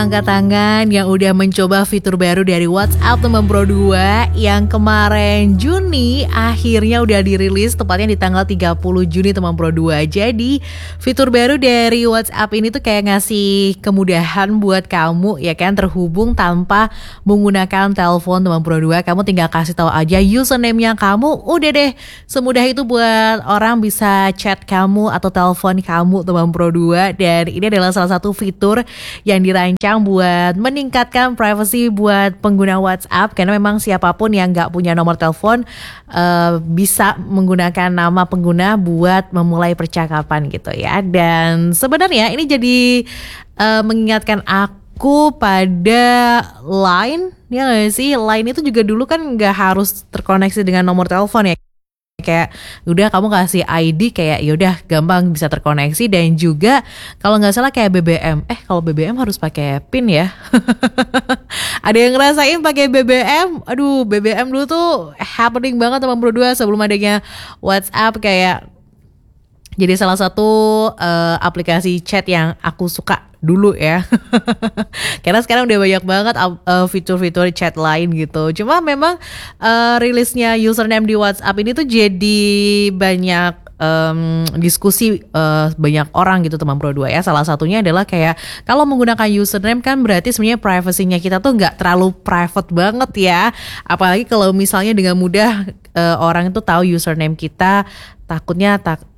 Angkat tangan yang udah mencoba fitur baru dari WhatsApp teman Pro 2 yang kemarin Juni akhirnya udah dirilis tepatnya di tanggal 30 Juni teman Pro 2. Jadi fitur baru dari WhatsApp ini tuh kayak ngasih kemudahan buat kamu ya kan terhubung tanpa menggunakan telepon teman Pro 2. Kamu tinggal kasih tahu aja username-nya kamu, udah deh semudah itu buat orang bisa chat kamu atau telepon kamu teman Pro 2. Dan ini adalah salah satu fitur yang dirancang buat meningkatkan privacy buat pengguna WhatsApp, karena memang siapapun yang nggak punya nomor telepon bisa menggunakan nama pengguna buat memulai percakapan gitu ya. Dan sebenarnya ini jadi mengingatkan aku pada Line, ya nggak sih? Line itu juga dulu kan nggak harus terkoneksi dengan nomor telepon ya. Kayak udah kamu kasih ID kayak yaudah gampang bisa terkoneksi. Dan juga kalau nggak salah kayak BBM, kalau BBM harus pakai PIN ya. Ada yang ngerasain pakai BBM? Aduh, BBM dulu tuh happening banget teman Pro 2 sebelum adanya WhatsApp. Kayak jadi salah satu aplikasi chat yang aku suka dulu ya. Karena sekarang udah banyak banget fitur-fitur chat lain gitu. Cuma memang rilisnya username di WhatsApp ini tuh jadi banyak diskusi banyak orang gitu teman Pro 2 ya. Salah satunya adalah kayak kalau menggunakan username kan berarti sebenarnya privasinya kita tuh nggak terlalu private banget ya. Apalagi kalau misalnya dengan mudah orang itu tahu username kita, takutnya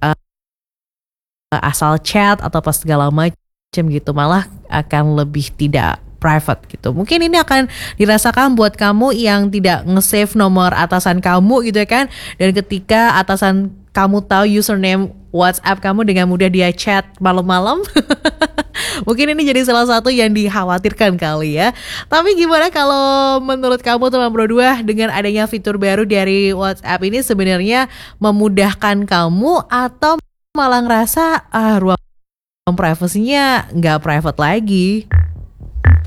asal chat atau pas segala macam gitu, malah akan lebih tidak private gitu. Mungkin ini akan dirasakan buat kamu yang tidak nge-save nomor atasan kamu gitu ya kan. Dan ketika atasan kamu tahu username WhatsApp kamu, dengan mudah dia chat malam-malam. Mungkin ini jadi salah satu yang dikhawatirkan kali ya. Tapi gimana kalau menurut kamu teman Pro 2 dengan adanya fitur baru dari WhatsApp ini sebenarnya memudahkan kamu atau malah ngerasa ruang privasinya nggak private lagi?